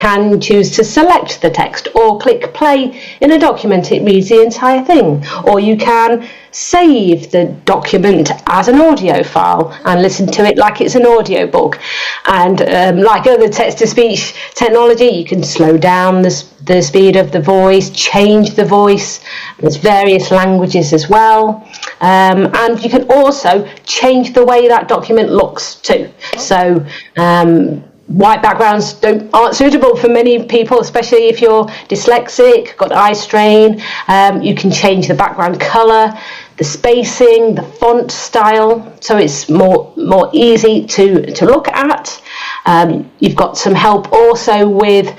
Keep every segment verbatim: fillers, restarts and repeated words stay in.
can choose to select the text or click play in a document. It reads the entire thing. Or you can save the document as an audio file and listen to it like it's an audio book. And um, like other text-to-speech technology, you can slow down the, the speed of the voice, change the voice. There's various languages as well. Um, and you can also change the way that document looks too. So um, white backgrounds don't, aren't suitable for many people, especially if you're dyslexic, got eye strain. Um, you can change the background colour, the spacing, the font style, so it's more more easy to, to look at. Um, you've got some help also with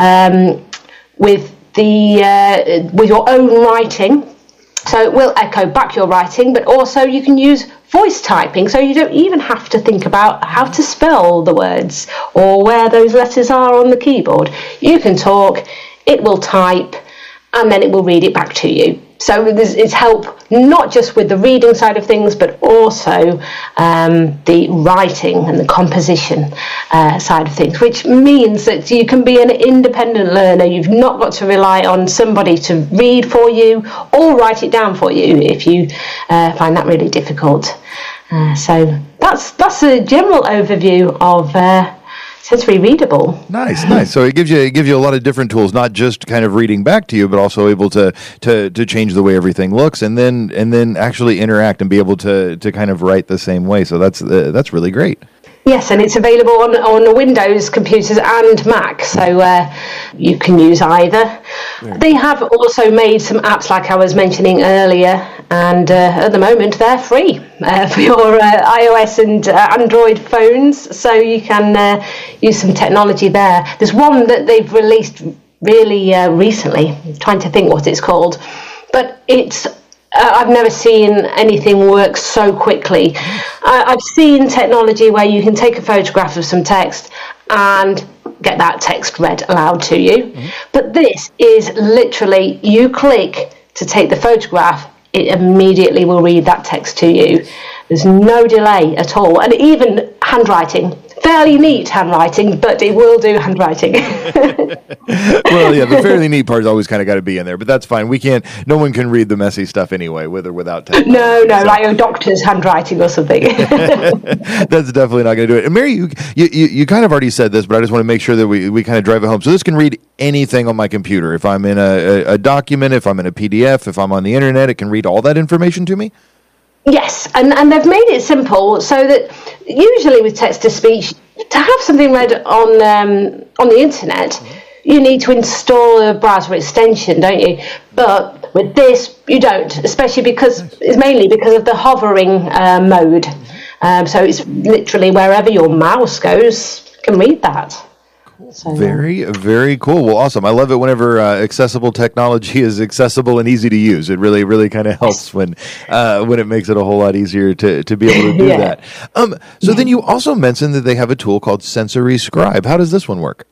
um, with the uh, with your own writing. So it will echo back your writing, but also you can use voice typing, so you don't even have to think about how to spell the words or where those letters are on the keyboard. You can talk, it will type, and then it will read it back to you. So it's help not just with the reading side of things, but also um, the writing and the composition uh, side of things, which means that you can be an independent learner. You've not got to rely on somebody to read for you or write it down for you if you uh, find that really difficult. Uh, so that's that's a general overview of uh, Sensory Readable. Nice, nice. So it gives you it gives you a lot of different tools, not just kind of reading back to you, but also able to to to change the way everything looks, and then and then actually interact and be able to to kind of write the same way. So that's uh, that's really great. Yes, and it's available on, on Windows computers and Mac, so uh, you can use either. Yeah. They have also made some apps like I was mentioning earlier, and uh, at the moment they're free uh, for your uh, iOS and uh, Android phones, so you can uh, use some technology there. There's one that they've released really uh, recently, I'm trying to think what it's called, but it's Uh, I've never seen anything work so quickly. Uh, I've seen technology where you can take a photograph of some text and get that text read aloud to you. Mm-hmm. But this is literally, you click to take the photograph, it immediately will read that text to you. There's no delay at all. And even handwriting. Fairly neat handwriting, but it will do handwriting. Well, yeah, the fairly neat part is always kind of got to be in there, but that's fine. We can't, no one can read the messy stuff anyway, with or without technology. No, no, so. like a doctor's handwriting or something. That's definitely not going to do it. And Mary, you, you you kind of already said this, but I just want to make sure that we, we kind of drive it home. So this can read anything on my computer. If I'm in a, a, a document, if I'm in a P D F, if I'm on the internet, it can read all that information to me? Yes, and, and they've made it simple so that usually with text-to-speech, to have something read on um, on the internet, you need to install a browser extension, don't you? But with this, you don't, especially because it's mainly because of the hovering uh, mode. Um, so it's literally wherever your mouse goes, you can read that. So, very, very cool. Well, awesome. I love it whenever uh, accessible technology is accessible and easy to use. It really, really kind of helps when uh, when it makes it a whole lot easier to, to be able to do yeah. that. Um, so yeah. Then you also mentioned that they have a tool called Sensory Scribe. How does this one work?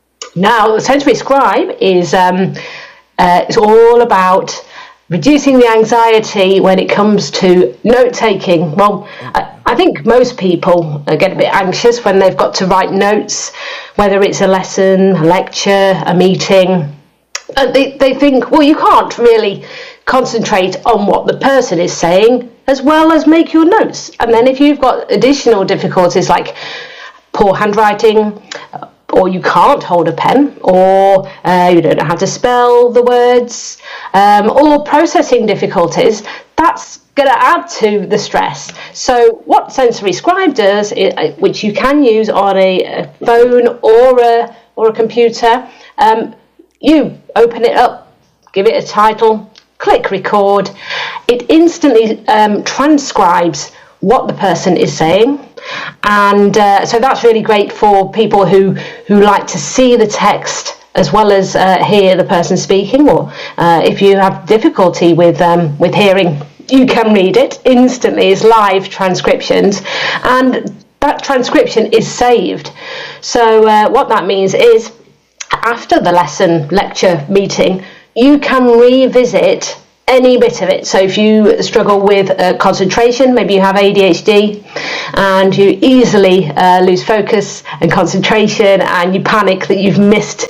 Now, Sensory Scribe is um, uh, it's all about reducing the anxiety when it comes to note-taking. Well, I, I think most people get a bit anxious when they've got to write notes, whether it's a lesson, a lecture, a meeting. Uh, they, they think, well, you can't really concentrate on what the person is saying as well as make your notes. And then if you've got additional difficulties like poor handwriting, or you can't hold a pen, or uh, you don't know how to spell the words, um, or processing difficulties, that's going to add to the stress. So what Sensory Scribe does, is, which you can use on a, a phone or a or a computer, um, you open it up, give it a title, click record. It instantly um, transcribes what the person is saying. And uh, so that's really great for people who, who like to see the text as well as uh, hear the person speaking, or uh, if you have difficulty with um, with hearing, you can read it instantly. It's live transcriptions, and that transcription is saved. So uh, what that means is, after the lesson, lecture, meeting, you can revisit any bit of it. So if you struggle with uh, concentration, maybe you have A D H D and you easily uh, lose focus and concentration and you panic that you've missed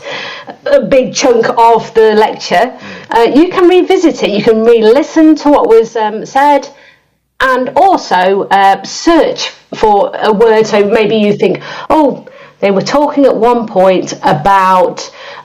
a big chunk of the lecture, uh, you can revisit it. You can re-listen to what was um, said and also uh, search for a word. So maybe you think, oh, they were talking at one point about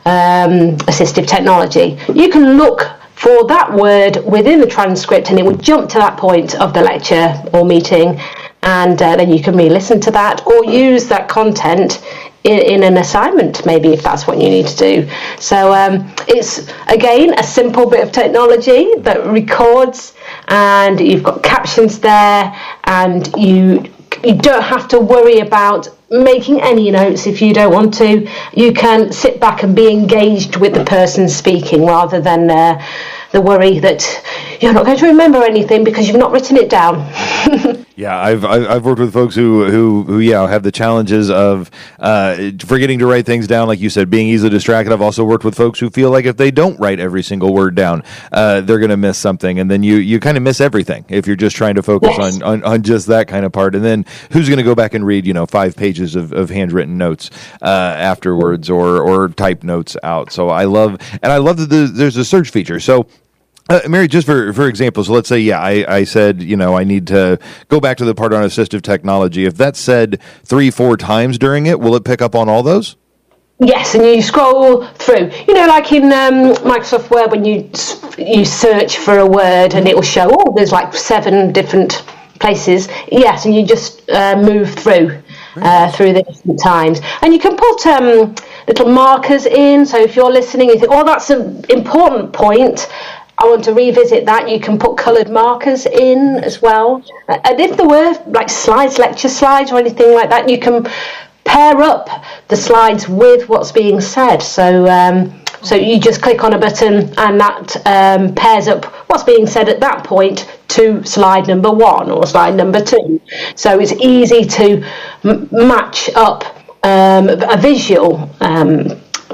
um, assistive technology. You can look for that word within the transcript and it would jump to that point of the lecture or meeting, and uh, then you can re-listen to that or use that content in, in an assignment, maybe, if that's what you need to do. So um, it's, again, a simple bit of technology that records, and you've got captions there, and you you don't have to worry about making any notes if you don't want to. You can sit back and be engaged with the person speaking rather than uh, the worry that you're not going to remember anything because you've not written it down. Yeah, I've I've worked with folks who who, who yeah have the challenges of uh, forgetting to write things down, like you said, being easily distracted. I've also worked with folks who feel like if they don't write every single word down, uh, they're going to miss something, and then you, you kind of miss everything if you're just trying to focus yes. on, on, on just that kind of part. And then who's going to go back and read you know five pages of, of handwritten notes uh, afterwards or or type notes out? So I love and I love that the, there's a search feature. So. Uh, Mary, just for, for example, so let's say, yeah, I, I said, you know, I need to go back to the part on assistive technology. If that's said three, four times during it, will it pick up on all those? Yes, and you scroll through. You know, like in um, Microsoft Word, when you you search for a word and it will show, oh, there's like seven different places. Yes, and you just uh, move through uh, through the different times. And you can put um, little markers in. So if you're listening, you think, oh, that's an important point. I want to revisit that. You can put coloured markers in as well. And if there were like slides, lecture slides or anything like that, you can pair up the slides with what's being said. So um, so you just click on a button and that um, pairs up what's being said at that point to slide number one or slide number two. So it's easy to m- match up um, a visual um,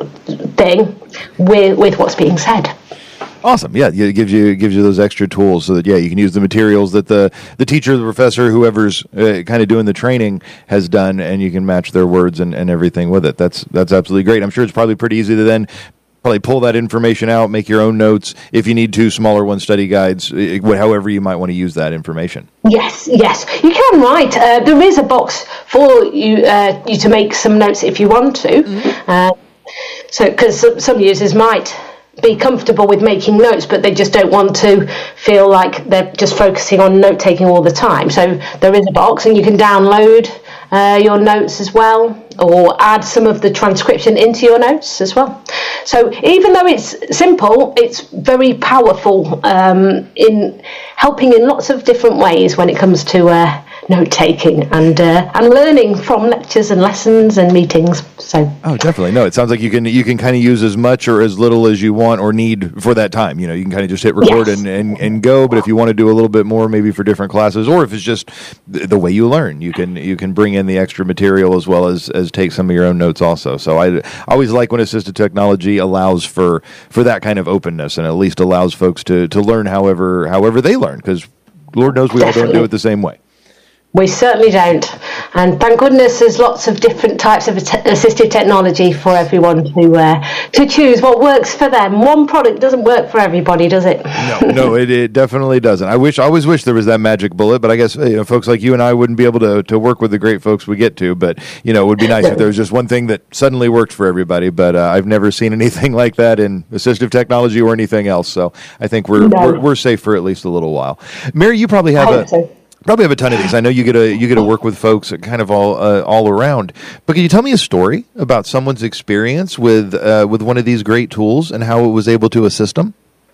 thing with, with what's being said. Awesome. Yeah, it gives you it gives you those extra tools so that, yeah, you can use the materials that the, the teacher, the professor, whoever's uh, kind of doing the training has done, and you can match their words and, and everything with it. That's that's absolutely great. I'm sure it's probably pretty easy to then probably pull that information out, make your own notes. If you need two smaller one study guides, however you might want to use that information. Yes, yes, you can write. Uh, there is a box for you uh, you to make some notes if you want to. Mm-hmm. Uh, so, because some, some users might be comfortable with making notes, but they just don't want to feel like they're just focusing on note taking all the time. So there is a box, and you can download uh, your notes as well, or add some of the transcription into your notes as well. So even though it's simple, it's very powerful um, in helping in lots of different ways when it comes to uh, note taking and uh, and learning from lectures and lessons and meetings. So oh, definitely. No, it sounds like you can you can kind of use as much or as little as you want or need for that time. You know, you can kind of just hit record yes. and, and, and go. But if you want to do a little bit more, maybe for different classes, or if it's just the way you learn, you can you can bring in the extra material as well as, as take some of your own notes also. So I, I always like when assistive technology allows for for that kind of openness and at least allows folks to, to learn however however they learn, because Lord knows we Definitely. all don't do it the same way. We certainly don't. And thank goodness there's lots of different types of te- assistive technology for everyone to uh, to choose what works for them. One product doesn't work for everybody, does it? No, no, it, it definitely doesn't. I wish, I always wish there was that magic bullet, but I guess you know, folks like you and I wouldn't be able to, to work with the great folks we get to. But you know, it would be nice if there was just one thing that suddenly worked for everybody. But uh, I've never seen anything like that in assistive technology or anything else. So I think we're no. we're, we're safe for at least a little while. Mary, you probably have a. So. Probably have a ton of these. I know you get to you get to work with folks kind of all uh, all around. But can you tell me a story about someone's experience with uh, with one of these great tools and how it was able to assist them?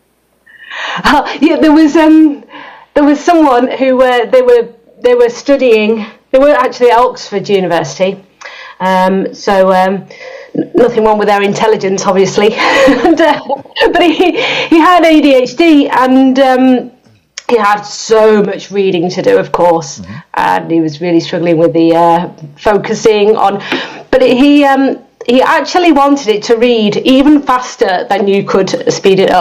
Uh, yeah, there was um, there was someone who uh, they were they were studying. They were actually at Oxford University. Um, so um, nothing wrong with their intelligence, obviously. and, uh, but he he had A D H D and. Um, He had so much reading to do, of course, mm-hmm. and he was really struggling with the uh, focusing on. But he um, he actually wanted it to read even faster than you could speed it up. Oh, wow.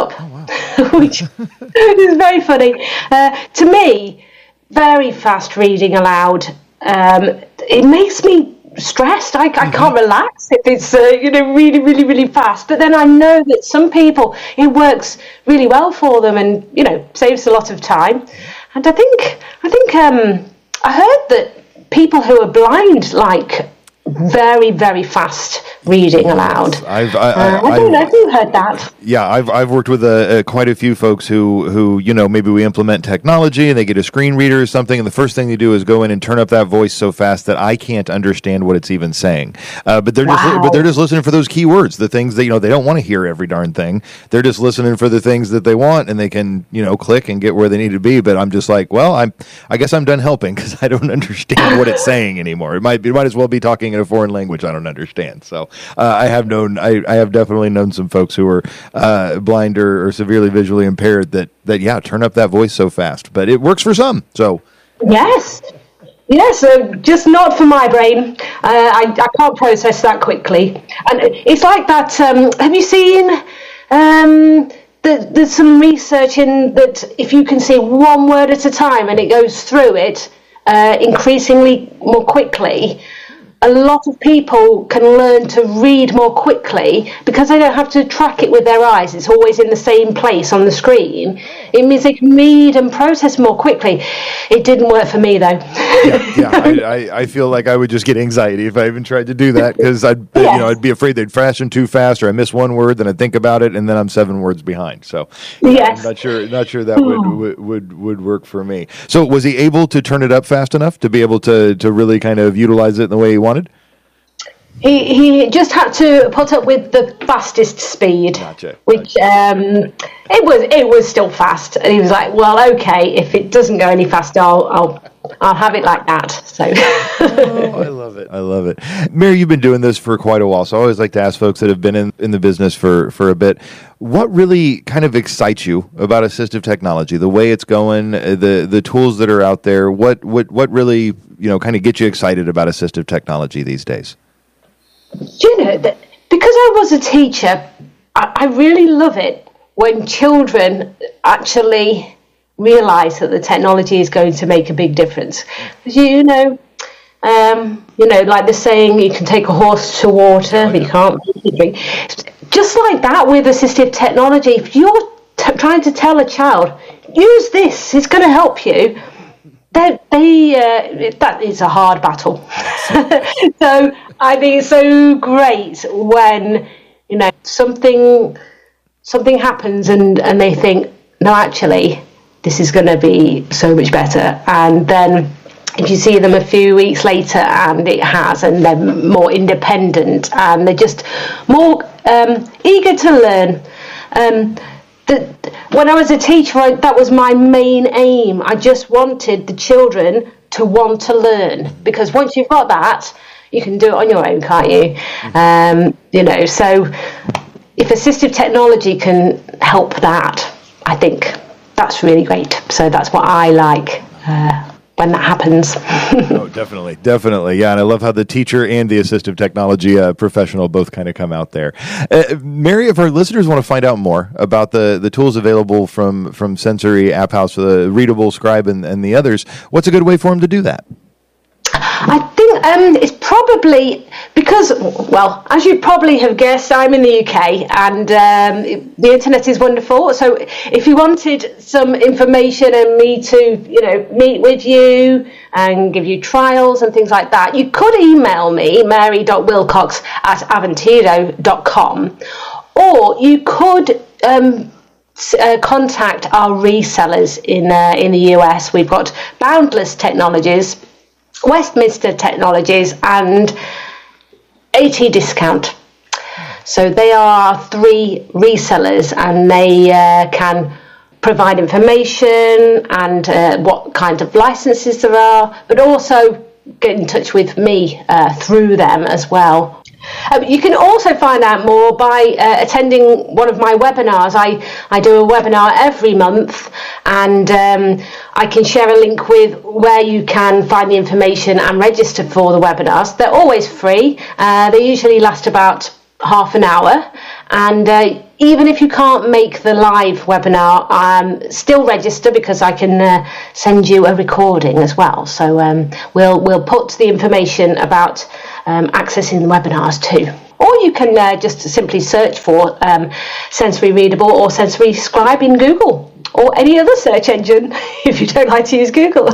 which is very funny. Uh, to me, very fast reading aloud, um, it makes me stressed. I, I can't relax if it's uh, you know really, really, really fast. But then I know that some people, it works really well for them, and you know saves a lot of time. And I think I think um, I heard that people who are blind like very, very fast reading aloud. I've, I, I, uh, I don't I've, know if you heard that. Yeah, I've I've worked with uh, uh, quite a few folks who, who, you know, maybe we implement technology and they get a screen reader or something, and the first thing they do is go in and turn up that voice so fast that I can't understand what it's even saying. Uh, but they're wow. just but they're just listening for those keywords, the things that, you know, they don't want to hear every darn thing. They're just listening for the things that they want, and they can, you know, click and get where they need to be. But I'm just like, well, I'm I guess I'm done helping because I don't understand what it's saying anymore. It might it might as well be talking in a foreign language I don't understand. So uh, I have known, I, I have definitely known some folks who are uh, blind or, or severely visually impaired that, that, yeah, turn up that voice so fast. But it works for some. So yes. Yes, uh, just not for my brain. Uh, I, I can't process that quickly. And it's like that, um, have you seen, um, the, there's some research in that if you can see one word at a time and it goes through it uh, increasingly more quickly, a lot of people can learn to read more quickly because they don't have to track it with their eyes. It's always in the same place on the screen. It means they can read and process more quickly. It didn't work for me, though. yeah, yeah I, I, I feel like I would just get anxiety if I even tried to do that because I'd, yes. you know, I'd be afraid they'd fashion too fast, or I miss one word, then I'd think about it, and then I'm seven words behind. So yes. I'm not sure, not sure that would, would would would work for me. So was he able to turn it up fast enough to be able to to really kind of utilize it in the way he wanted? He he just had to put up with the fastest speed, gotcha. which um, it was it was still fast. And he was like, "Well, okay, if it doesn't go any faster, I'll I'll, I'll have it like that." So oh, I love it. I love it. Mary, you've been doing this for quite a while, so I always like to ask folks that have been in, in the business for, for a bit, what really kind of excites you about assistive technology, the way it's going, the the tools that are out there? What what what really you know kind of gets you excited about assistive technology these days? Do you know that because I was a teacher, I, I really love it when children actually realise that the technology is going to make a big difference. You know, um, you know, like the saying, you can take a horse to water, but you can't make it drink. Just like that with assistive technology, if you're t- trying to tell a child, use this, it's going to help you, They, they, uh, that is a hard battle. So I think it's so great when, you know, something something happens and, and they think, no, actually, this is going to be so much better. And then if you see them a few weeks later and it has, and they're more independent and they're just more um, eager to learn. Um, The, when I was a teacher, I, that was my main aim. I just wanted the children to want to learn, because once you've got that, you can do it on your own, can't you? Um, you know, so if assistive technology can help that, I think that's really great. So that's what I like uh, when that happens. Oh, definitely, definitely, yeah. And I love how the teacher and the assistive technology uh, professional both kind of come out there. Uh, Mary, if our listeners want to find out more about the, the tools available from from Sensory App House, the Readable, Scribe, and, and the others, what's a good way for them to do that? I think um, it's probably because, well, as you probably have guessed, I'm in the U K and um, the internet is wonderful. So if you wanted some information and me to, you know, meet with you and give you trials and things like that, you could email me, mary dot wilcox at avantido dot com, or you could um, Uh, contact our resellers in uh, in the U S. We've got Boundless Technologies, Westminster Technologies, and AT Discount. So they are three resellers, and they uh, can provide information and uh, what kind of licenses there are, but also get in touch with me uh, through them as well. Um, you can also find out more by uh, attending one of my webinars. I, I do a webinar every month, and um, I can share a link with where you can find the information and register for the webinars. They're always free. Uh, they usually last about half an hour, and uh, even if you can't make the live webinar, um, still register, because I can uh, send you a recording as well. So um, we'll we'll put the information about um, accessing the webinars too. Or you can uh, just simply search for um, Sensory Readable or Sensory Scribe in Google, or any other search engine if you don't like to use Google.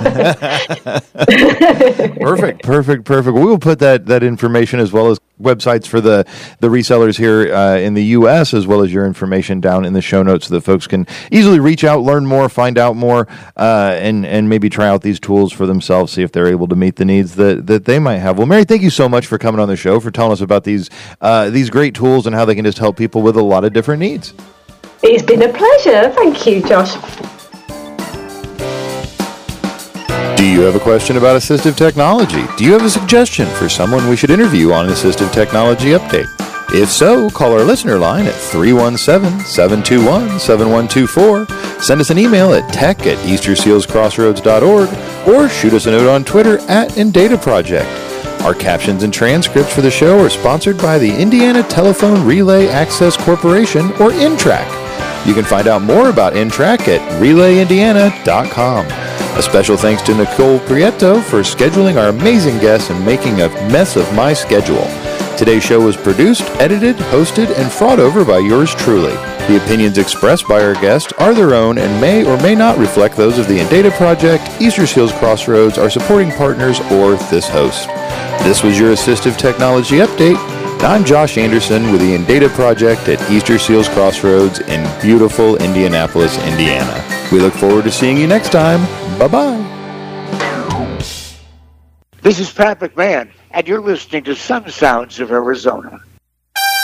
Perfect, perfect, perfect. We will put that, that information, as well as websites for the, the resellers here uh, in the U S, as well as your information, down in the show notes, so that folks can easily reach out, learn more, find out more, uh, and, and maybe try out these tools for themselves, see if they're able to meet the needs that, that they might have. Well, Mary, thank you so much for coming on the show, for telling us about these uh, these great tools and how they can just help people with a lot of different needs. It's been a pleasure. Thank you, Josh. Do you have a question about assistive technology? Do you have a suggestion for someone we should interview on an Assistive Technology Update? If so, call our listener line at three one seven, seven two one, seven one two four, send us an email at tech at easter seals crossroads dot org, or shoot us a note on Twitter at Indata Project. Our captions and transcripts for the show are sponsored by the Indiana Telephone Relay Access Corporation, or I N T R A C. You can find out more about I N T R A C at relay indiana dot com. A special thanks to Nicole Prieto for scheduling our amazing guests and making a mess of my schedule. Today's show was produced, edited, hosted, and fought over by yours truly. The opinions expressed by our guests are their own and may or may not reflect those of the Indata Project, Easter Seals Crossroads, our supporting partners, or this host. This was your Assistive Technology Update. I'm Josh Anderson with the Indata Project at Easter Seals Crossroads in beautiful Indianapolis, Indiana. We look forward to seeing you next time. Bye-bye. This is Pat McMahon, and you're listening to Sun Sounds of Arizona.